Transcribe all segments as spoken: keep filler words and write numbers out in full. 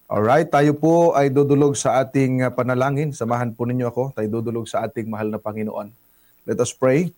Alright, tayo po ay dudulog sa ating uh, panalangin. Samahan po ninyo ako. Tayo dudulog sa ating mahal na Panginoon. Let us pray.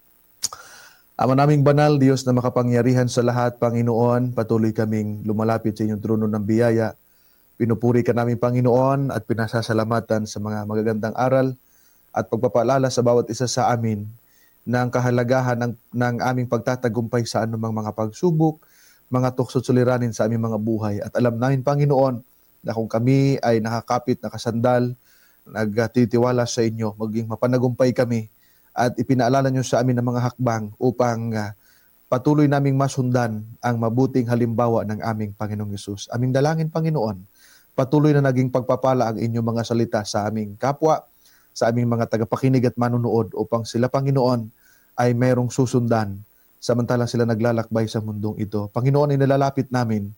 Ama naming banal, Diyos na makapangyarihan sa lahat, Panginoon, patuloy kaming lumalapit sa inyong trono ng biyaya. Pinupuri ka namin, Panginoon, at pinasasalamatan sa mga magagandang aral at pagpapaalala sa bawat isa sa amin ng kahalagahan ng, ng aming pagtatagumpay sa anumang mga pagsubok, mga tuksod suliranin sa aming mga buhay. At alam namin, Panginoon, na kung kami ay nakakapit, nakasandal, nagtitiwala sa inyo, maging mapanagumpay kami at ipinaalala nyo sa amin ng mga hakbang upang uh, patuloy naming masundan ang mabuting halimbawa ng aming Panginoong Hesus. Aming dalangin, Panginoon, patuloy na naging pagpapala ang inyong mga salita sa aming kapwa, sa aming mga tagapakinig at manunood upang sila, Panginoon, ay mayroong susundan samantalang sila naglalakbay sa mundong ito. Panginoon, inilalapit namin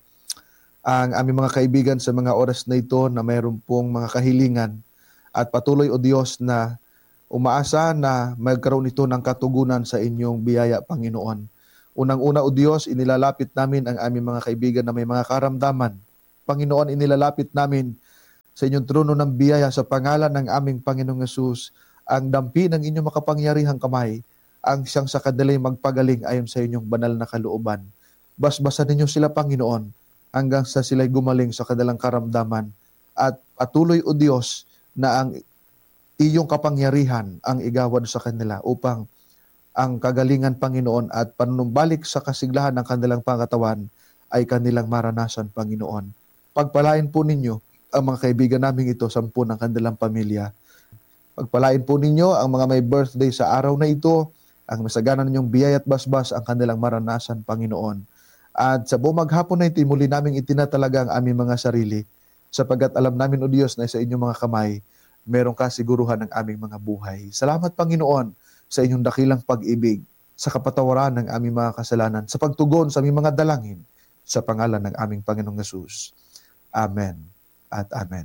ang aming mga kaibigan sa mga oras na ito na mayroon pong mga kahilingan at patuloy, O Diyos, na umaasa na magkaroon ito ng katugunan sa inyong biyaya, Panginoon. Unang-una, O Diyos, inilalapit namin ang aming mga kaibigan na may mga karamdaman. Panginoon, inilalapit namin sa inyong trono ng biyaya sa pangalan ng aming Panginoong Hesus ang dampi ng inyong makapangyarihang kamay, ang siyang sa kadalay magpagaling ayon sa inyong banal na kalooban. Basbasan ninyo sila, Panginoon, hanggang sa sila'y gumaling sa kadalang karamdaman. At patuloy, O Diyos, na ang iyong kapangyarihan ang igawad sa kanila upang ang kagalingan, Panginoon, at panunumbalik sa kasiglahan ng kanilang pangatawan ay kanilang maranasan, Panginoon. Pagpalain po ninyo ang mga kaibigan namin ito, sampu ng kanilang pamilya. Pagpalain po ninyo ang mga may birthday sa araw na ito, ang masagana ninyong biyaya at basbas ang kanilang maranasan, Panginoon. At sa buong maghapon na ito, muli namin itinatalaga ang aming mga sarili, sapagkat alam namin, O Diyos, na sa inyong mga kamay, merong kasiguruhan ng aming mga buhay. Salamat, Panginoon, sa inyong dakilang pag-ibig, sa kapatawaran ng aming mga kasalanan, sa pagtugon sa aming mga dalangin, sa pangalan ng aming Panginoong Hesus. Amen at Amen.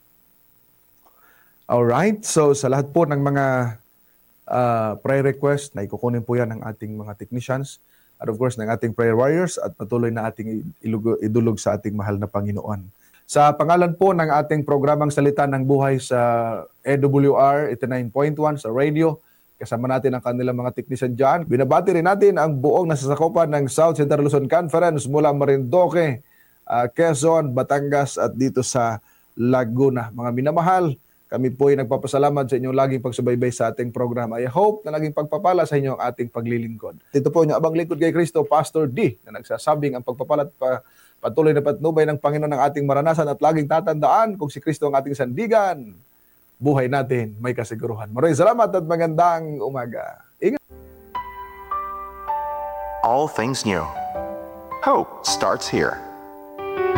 Alright, so sa lahat po ng mga uh, prayer request, na ikukunin po yan ng ating mga technicians, at of course, ng ating prayer warriors, at patuloy na ating idulog sa ating mahal na Panginoon. Sa pangalan po ng ating programang Salita ng Buhay sa A W R eighty-nine point one sa radio, kasama natin ang kanilang mga technician dyan. Binabati rin natin ang buong nasasakupan ng South Central Luzon Conference mula Marinduque, uh, Quezon, Batangas at dito sa Laguna. Mga minamahal, kami po ay nagpapasalamat sa inyong laging pagsubaybay sa ating programa. I hope na naging pagpapala sa inyo ang ating paglilingkod. Dito po inyong abang lingkod kay Kristo, Pastor D, na nagsasabing ang pagpapalat pa patuloy na patnubay ng Panginoon ng ating maranasan at laging tatandaan kung si Kristo ang ating sandigan, buhay natin may kasiguruhan. Maraming salamat at magandang umaga. Ingat! All things new. Hope starts here.